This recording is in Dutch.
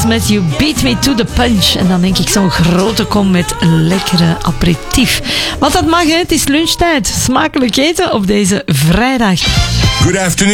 met You Beat Me to the Punch. En dan denk ik zo'n grote kom met lekkere aperitief. Want dat mag, hè? Het is lunchtijd. Smakelijk eten op deze vrijdag. Good afternoon.